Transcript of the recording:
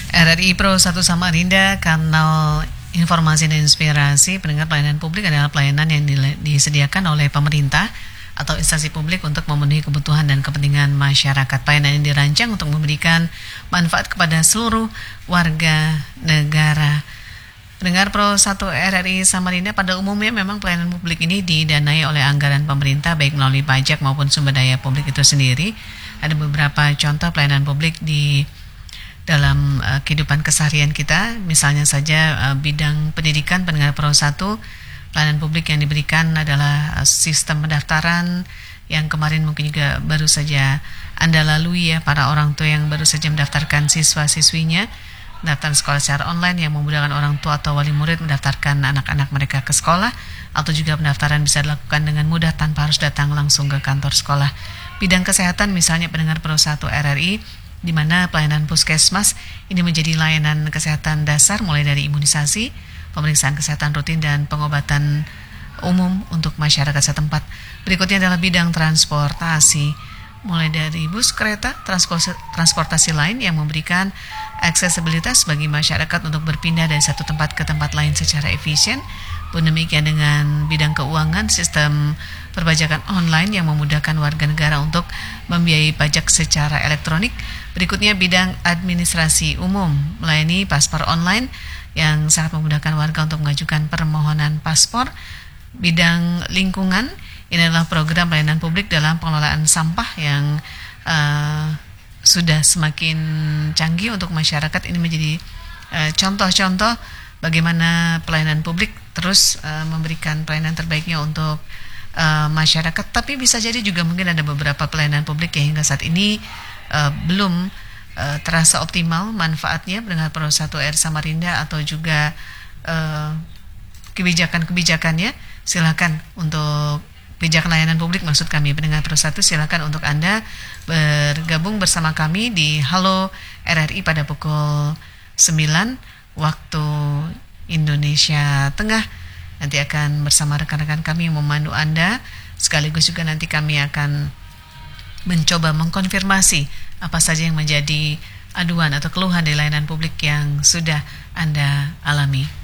RRI Pro 1 Samarinda, kanal informasi dan inspirasi. Pendengar, pelayanan publik adalah pelayanan yang disediakan oleh pemerintah atau instansi publik untuk memenuhi kebutuhan dan kepentingan masyarakat. Pelayanan yang dirancang untuk memberikan manfaat kepada seluruh warga negara. Pendengar Pro 1 RRI Samarinda, pada umumnya memang pelayanan publik ini didanai oleh anggaran pemerintah, baik melalui pajak maupun sumber daya publik itu sendiri. Ada beberapa contoh pelayanan publik di dalam kehidupan keseharian kita, misalnya saja bidang pendidikan. Pendengar Pro 1, pelayanan publik yang diberikan adalah sistem pendaftaran yang kemarin mungkin juga baru saja Anda lalui ya, para orang tua yang baru saja mendaftarkan siswa-siswinya, mendaftar sekolah secara online yang memudahkan orang tua atau wali murid mendaftarkan anak-anak mereka ke sekolah, atau juga pendaftaran bisa dilakukan dengan mudah tanpa harus datang langsung ke kantor sekolah. Bidang kesehatan misalnya, pendengar Pro 1 RRI, di mana pelayanan puskesmas ini menjadi layanan kesehatan dasar mulai dari imunisasi, pemeriksaan kesehatan rutin, dan pengobatan umum untuk masyarakat setempat. Berikutnya adalah bidang transportasi, mulai dari bus, kereta, transportasi lain yang memberikan aksesibilitas bagi masyarakat untuk berpindah dari satu tempat ke tempat lain secara efisien. Pun demikian dengan bidang keuangan, sistem perpajakan online yang memudahkan warga negara untuk membiayai pajak secara elektronik. Berikutnya bidang administrasi umum, melayani paspor online yang sangat memudahkan warga untuk mengajukan permohonan paspor. Bidang lingkungan, ini adalah program pelayanan publik dalam pengelolaan sampah yang sudah semakin canggih untuk masyarakat. Ini menjadi contoh-contoh bagaimana pelayanan publik terus memberikan pelayanan terbaiknya untuk masyarakat. Tapi bisa jadi juga mungkin ada beberapa pelayanan publik yang hingga saat ini belum terasa optimal manfaatnya. Pendengar Pro 1 RRI Samarinda, atau juga kebijakan-kebijakannya, silakan untuk kebijakan layanan publik maksud kami, pendengar Pro 1, silakan untuk Anda bergabung bersama kami di Halo RRI pada pukul 9 waktu Indonesia Tengah. Nanti akan bersama rekan-rekan kami yang memandu Anda, sekaligus juga nanti kami akan mencoba mengkonfirmasi apa saja yang menjadi aduan atau keluhan di layanan publik yang sudah Anda alami.